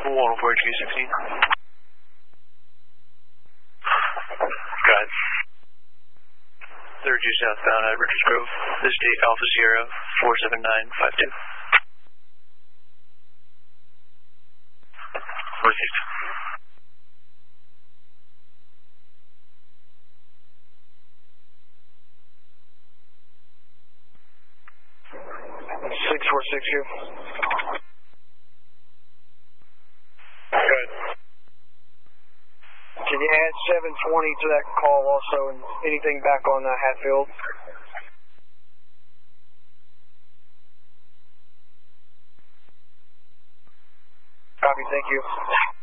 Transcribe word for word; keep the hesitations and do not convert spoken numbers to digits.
level one oh four H Q sixteen. Go ahead. third G southbound at Richards Grove. This date Alpha Sierra four seven nine five two. Received. six four six two. Good. Can you add seven twenty to that call also, and anything back on uh, Hatfield? Copy, thank you.